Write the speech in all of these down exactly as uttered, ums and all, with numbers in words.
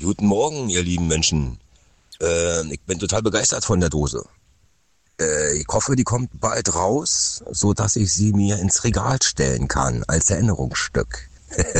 Guten Morgen, ihr lieben Menschen. Äh, ich bin total begeistert von der Dose. Äh, ich hoffe, die kommt bald raus, so dass ich sie mir ins Regal stellen kann, als Erinnerungsstück.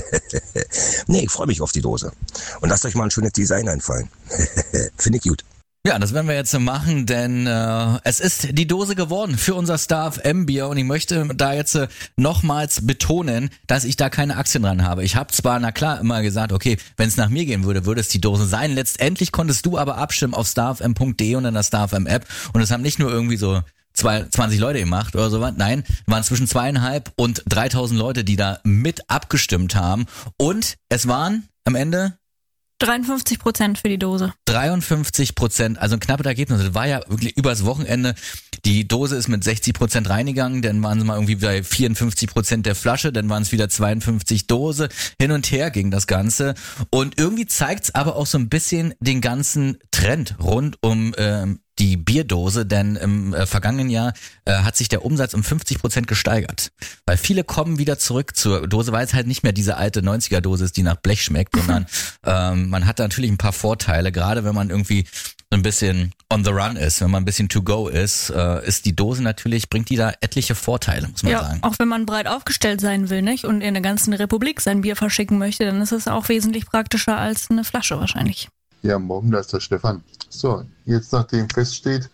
Nee, ich freue mich auf die Dose. Und lasst euch mal ein schönes Design einfallen. Finde ich gut. Ja, das werden wir jetzt machen, denn äh, es ist die Dose geworden für unser Star F M Bier und ich möchte da jetzt äh, nochmals betonen, dass ich da keine Aktien dran habe. Ich habe zwar, na klar, immer gesagt, okay, wenn es nach mir gehen würde, würde es die Dose sein. Letztendlich konntest du aber abstimmen auf starfm punkt de und in der Star F M App und es haben nicht nur irgendwie so zwanzig Leute gemacht oder sowas. Nein, waren zwischen zweieinhalb und dreitausend Leute, die da mit abgestimmt haben und es waren am Ende dreiundfünfzig Prozent für die Dose. dreiundfünfzig Prozent, also ein knappes Ergebnis. Das war ja wirklich übers Wochenende. Die Dose ist mit sechzig Prozent reingegangen, dann waren sie mal irgendwie bei vierundfünfzig Prozent der Flasche, dann waren es wieder zweiundfünfzig Dose. Hin und her ging das Ganze. Und irgendwie zeigt's aber auch so ein bisschen den ganzen Trend rund um ähm, die Bierdose, denn im äh, vergangenen Jahr äh, hat sich der Umsatz um fünfzig Prozent gesteigert. Weil viele kommen wieder zurück zur Dose, weil es halt nicht mehr diese alte neunziger-Dose ist, die nach Blech schmeckt, sondern ähm, man hat da natürlich ein paar Vorteile, gerade wenn man irgendwie so ein bisschen on the run ist, wenn man ein bisschen to go ist, äh, ist die Dose natürlich, bringt die da etliche Vorteile, muss man ja, sagen. Auch wenn man breit aufgestellt sein will, nicht? Und in der ganzen Republik sein Bier verschicken möchte, dann ist es auch wesentlich praktischer als eine Flasche wahrscheinlich. Ja, morgen, da ist der Stefan. So, jetzt nachdem feststeht,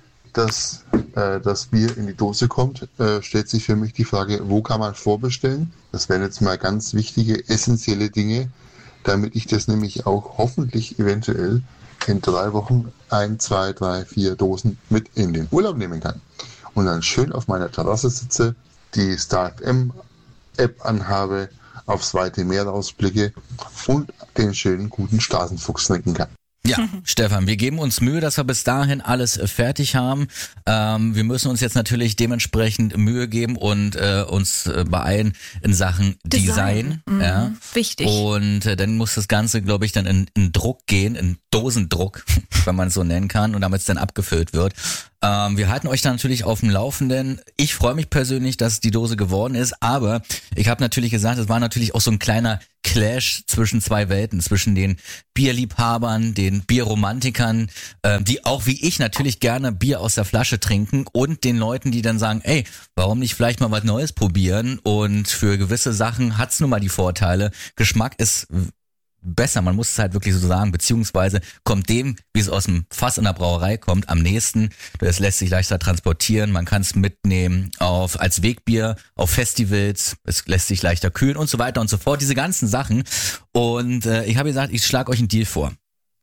dass äh, das Bier in die Dose kommt, äh, stellt sich für mich die Frage, wo kann man vorbestellen? Das wären jetzt mal ganz wichtige, essentielle Dinge, damit ich das nämlich auch hoffentlich eventuell in drei Wochen ein, zwei, drei, vier Dosen mit in den Urlaub nehmen kann. Und dann schön auf meiner Terrasse sitze, die Star F M App anhabe, aufs weite Meer rausblicke und den schönen, guten Straßenfuchs trinken kann. Ja, Stefan, wir geben uns Mühe, dass wir bis dahin alles fertig haben. Ähm, wir müssen uns jetzt natürlich dementsprechend Mühe geben und äh, uns äh, beeilen in Sachen Design. Design. Mhm, ja. Wichtig. Und äh, dann muss das Ganze, glaube ich, dann in, in Druck gehen, in Dosendruck, wenn man es so nennen kann, und damit es dann abgefüllt wird. Ähm, wir halten euch da natürlich auf dem Laufenden. Ich freue mich persönlich, dass die Dose geworden ist, aber ich habe natürlich gesagt, es war natürlich auch so ein kleiner Clash zwischen zwei Welten, zwischen den Bierliebhabern, den Bierromantikern, äh, die auch wie ich natürlich gerne Bier aus der Flasche trinken, und den Leuten, die dann sagen, ey, warum nicht vielleicht mal was Neues probieren, und für gewisse Sachen hat's nun mal die Vorteile. Geschmack ist besser, man muss es halt wirklich so sagen, beziehungsweise kommt dem, wie es aus dem Fass in der Brauerei kommt, am nächsten. Es lässt sich leichter transportieren, man kann es mitnehmen auf als Wegbier, auf Festivals, es lässt sich leichter kühlen und so weiter und so fort, diese ganzen Sachen. Und äh, ich habe gesagt, ich schlage euch einen Deal vor.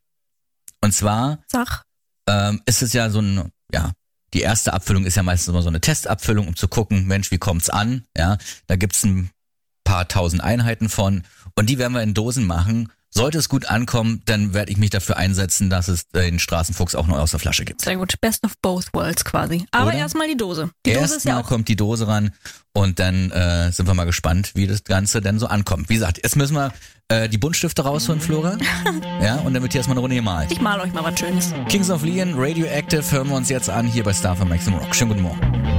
Und zwar Sach. Ähm, ist es ja so ein, ja, die erste Abfüllung ist ja meistens immer so eine Testabfüllung, um zu gucken, Mensch, wie kommt's an? Ja, da gibt's ein paar tausend Einheiten von, und die werden wir in Dosen machen. Sollte es gut ankommen, dann werde ich mich dafür einsetzen, dass es den Straßenfuchs auch noch aus der Flasche gibt. Sehr gut, best of both worlds quasi. Aber erstmal die Dose. Die Dose ist ja auch. kommt die Dose ran und dann äh, sind wir mal gespannt, wie das Ganze denn so ankommt. Wie gesagt, jetzt müssen wir äh, die Buntstifte rausholen, Flora. Ja, und dann wird hier erstmal eine Runde gemalt. Ich mal euch mal was Schönes. Kings of Leon, Radioactive, hören wir uns jetzt an hier bei Star F M Maximum Rock. Schönen guten Morgen.